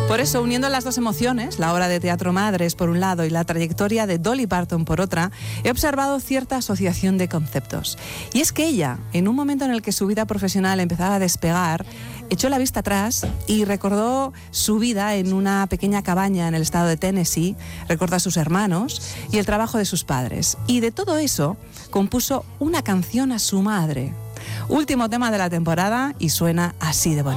Por eso, uniendo las dos emociones, la obra de teatro Madres por un lado y la trayectoria de Dolly Parton por otra, he observado cierta asociación de conceptos. Y es que ella, en un momento en el que su vida profesional empezaba a despegar, echó la vista atrás y recordó su vida en una pequeña cabaña en el estado de Tennessee, recordó a sus hermanos y el trabajo de sus padres. Y de todo eso compuso una canción a su madre. Último tema de la temporada y suena así de bonito.